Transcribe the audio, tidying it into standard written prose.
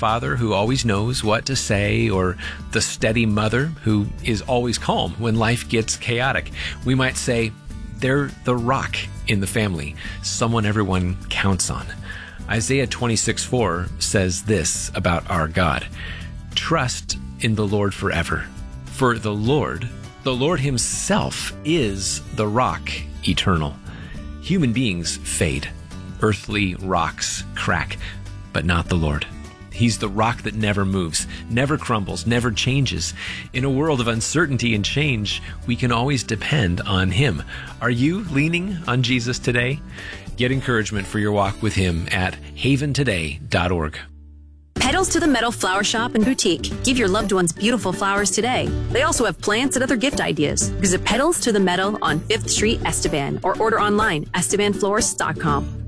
father who always knows what to say, or the steady mother who is always calm when life gets chaotic. We might say they're the rock in the family, someone everyone counts on. Isaiah 26:4 says this about our God: "Trust in the Lord forever, for the Lord himself is the rock eternal." Human beings fade. Earthly rocks crack, but not the Lord. He's the rock that never moves, never crumbles, never changes. In a world of uncertainty and change, we can always depend on him. Are you leaning on Jesus today? Get encouragement for your walk with him at haventoday.org. Petals to the Meadow Flower Shop and Boutique. Give your loved ones beautiful flowers today. They also have plants and other gift ideas. Visit Petals to the Meadow on 5th Street, Esteban, or order online, estebanflorist.com.